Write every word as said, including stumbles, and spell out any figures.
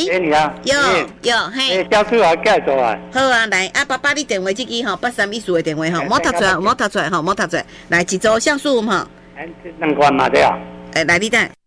喂， 哎，你啊， 有有嘿， 哎，交出来盖走啊。 好啊，来啊，爸爸你电话这支吼，八三一四的电话吼，莫读出来，莫读出来吼，莫读出来，来一组像素吼， 哎，两罐嘛对啊。 哎，来你等。